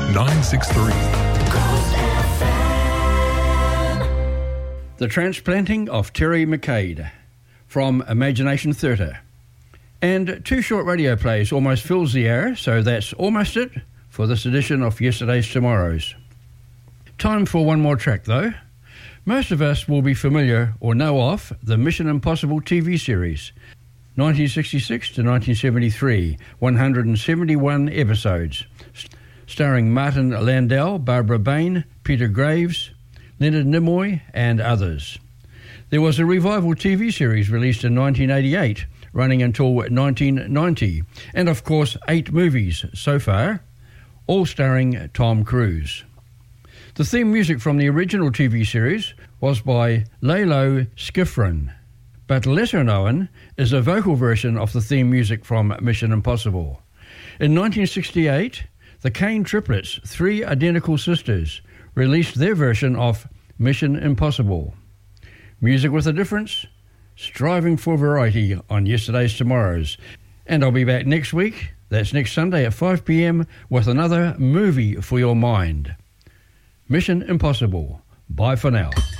963. The Transplanting of Terry McCade from Imagination Theatre. And 2 short radio plays almost fills the hour, so that's almost it for this edition of Yesterday's Tomorrow's. Time for one more track though. Most of us will be familiar or know of the Mission Impossible TV series. 1966 to 1973, 171 episodes, starring Martin Landau, Barbara Bain, Peter Graves, Leonard Nimoy and others. There was a revival TV series released in 1988, running until 1990, and of course 8 movies so far, all starring Tom Cruise. The theme music from the original TV series was by Lalo Schifrin, but lesser known is a vocal version of the theme music from Mission Impossible. In 1968, the Kane triplets, 3 identical sisters, released their version of Mission Impossible. Music with a difference, striving for variety on Yesterday's Tomorrow's. And I'll be back next week, that's next Sunday at 5 p.m, with another movie for your mind. Mission Impossible. Bye for now.